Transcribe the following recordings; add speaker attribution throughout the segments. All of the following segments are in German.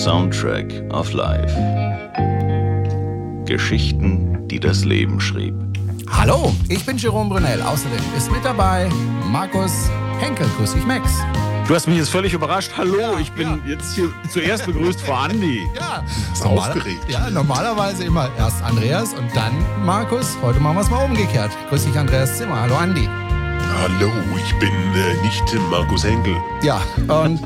Speaker 1: Soundtrack of Life. Geschichten, die das Leben schrieb.
Speaker 2: Hallo, ich bin Jerome Brunel. Außerdem ist mit dabei Markus Henkel. Grüß dich, Max.
Speaker 3: Du hast mich jetzt völlig überrascht. Hallo, ich bin jetzt hier zuerst begrüßt vor Andi.
Speaker 2: Ja,
Speaker 4: ist aufgeregt.
Speaker 2: Ja, normalerweise immer erst Andreas und dann Markus. Heute machen wir es mal umgekehrt. Grüß dich, Andreas Zimmer. Hallo, Andi.
Speaker 4: Hallo, ich bin nicht Markus Henkel.
Speaker 2: Ja, und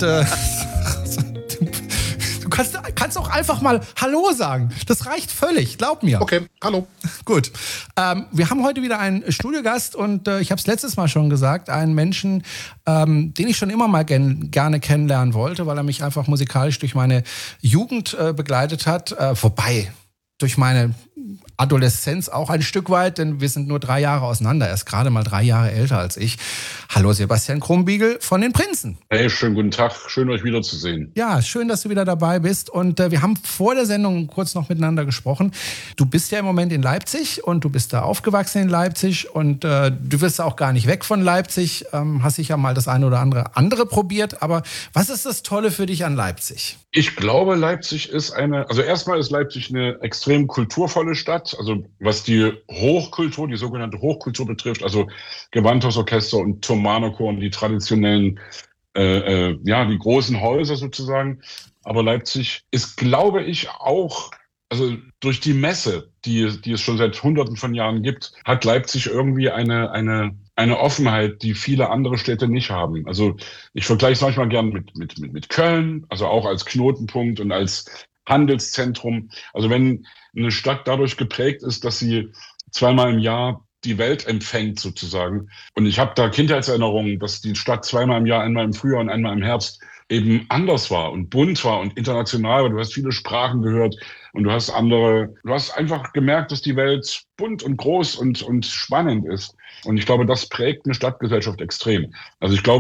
Speaker 2: du kannst auch einfach mal Hallo sagen. Das reicht völlig, glaub mir.
Speaker 4: Okay, hallo.
Speaker 2: Gut. Wir haben heute wieder einen Studiogast und ich habe es letztes Mal schon gesagt, einen Menschen, den ich schon immer mal gerne kennenlernen wollte, weil er mich einfach musikalisch durch meine Jugend begleitet hat. Wobei, durch meine Adoleszenz auch ein Stück weit, denn wir sind nur 3 Jahre auseinander. Er ist gerade mal 3 Jahre älter als ich. Hallo Sebastian Krumbiegel von den Prinzen.
Speaker 5: Hey, schönen guten Tag. Schön, euch wiederzusehen.
Speaker 2: Ja, schön, dass du wieder dabei bist. Und wir haben vor der Sendung kurz noch miteinander gesprochen. Du bist ja im Moment in Leipzig und du bist da aufgewachsen in Leipzig und du wirst auch gar nicht weg von Leipzig. Hast sicher mal das eine oder andere probiert. Aber was ist das Tolle für dich an Leipzig?
Speaker 5: Ich glaube, Leipzig ist erstmal ist Leipzig eine extrem kulturvolle Stadt. Also was die Hochkultur, die sogenannte Hochkultur betrifft, also Gewandhausorchester und Thomanerchor und die traditionellen, die großen Häuser sozusagen. Aber Leipzig ist, glaube ich, auch, also durch die Messe, die es schon seit Hunderten von Jahren gibt, hat Leipzig irgendwie eine Offenheit, die viele andere Städte nicht haben. Also ich vergleiche es manchmal gern mit Köln, also auch als Knotenpunkt und als Handelszentrum. Also wenn eine Stadt dadurch geprägt ist, dass sie zweimal im Jahr die Welt empfängt sozusagen. Und ich habe da Kindheitserinnerungen, dass die Stadt zweimal im Jahr, einmal im Frühjahr und einmal im Herbst, eben anders war und bunt war und international war. Du hast viele Sprachen gehört und du hast einfach gemerkt, dass die Welt bunt und groß und spannend ist. Und ich glaube, das prägt eine Stadtgesellschaft extrem. Also ich glaube,